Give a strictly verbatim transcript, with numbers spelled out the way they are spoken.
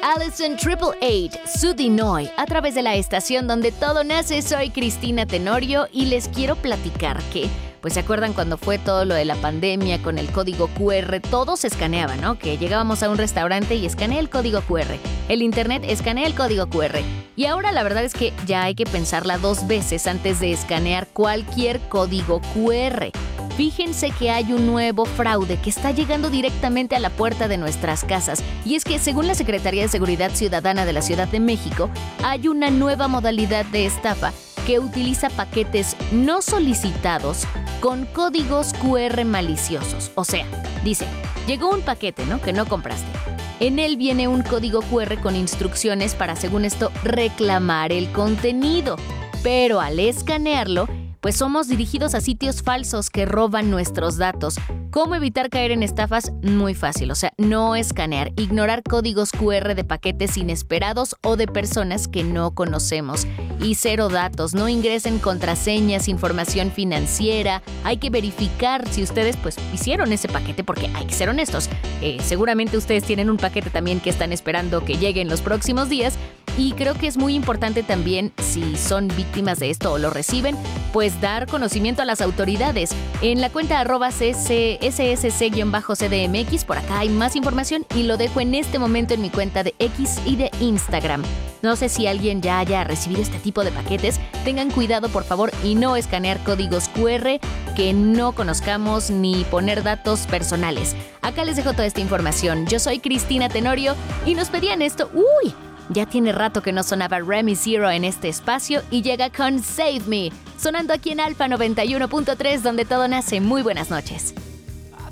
Allison Triple Eight, Sudinoy, a través de la estación donde todo nace. Soy Cristina Tenorio y les quiero platicar que, pues se acuerdan cuando fue todo lo de la pandemia con el código cu erre, todo se escaneaba, ¿no? Que llegábamos a un restaurante y escanea el código cu erre, el internet escanea el código cu erre. Y ahora la verdad es que ya hay que pensarla dos veces antes de escanear cualquier código cu erre. Fíjense que hay un nuevo fraude que está llegando directamente a la puerta de nuestras casas. Y es que, según la Secretaría de Seguridad Ciudadana de la Ciudad de México, hay una nueva modalidad de estafa que utiliza paquetes no solicitados con códigos cu erre maliciosos. O sea, dice, llegó un paquete, ¿no? Que no compraste. En él viene un código cu erre con instrucciones para, según esto, reclamar el contenido. Pero al escanearlo, pues somos dirigidos a sitios falsos que roban nuestros datos. ¿Cómo evitar caer en estafas? Muy fácil, o sea, no escanear, ignorar códigos cu erre de paquetes inesperados o de personas que no conocemos. Y cero datos, no ingresen contraseñas, información financiera. Hay que verificar si ustedes pues hicieron ese paquete, porque hay que ser honestos. Eh, seguramente ustedes tienen un paquete también que están esperando que llegue en los próximos días. Y creo que es muy importante también, si son víctimas de esto o lo reciben, pues dar conocimiento a las autoridades. En la cuenta arroba ese ese ce ce de eme equis, por acá hay más información y lo dejo en este momento en mi cuenta de X y de Instagram. No sé si alguien ya haya recibido este tipo de paquetes. Tengan cuidado, por favor, y no escanear códigos cu erre que no conozcamos ni poner datos personales. Acá les dejo toda esta información. Yo soy Cristina Tenorio y nos pedían esto. ¡Uy! Ya tiene rato que no sonaba Remy Zero en este espacio y llega con Save Me, sonando aquí en Alfa noventa y uno punto tres, donde todo nace. Muy buenas noches.